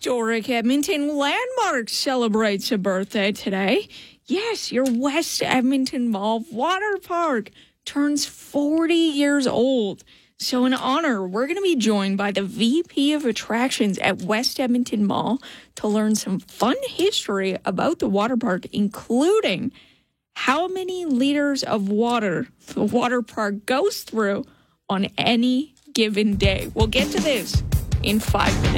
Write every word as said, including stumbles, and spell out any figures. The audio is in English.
historic Edmonton landmark celebrates a birthday today. Yes, your West Edmonton Mall water park turns forty years old. So in honor, we're going to be joined by the V P of Attractions at West Edmonton Mall to learn some fun history about the water park, including how many liters of water the water park goes through on any given day. We'll get to this in five minutes.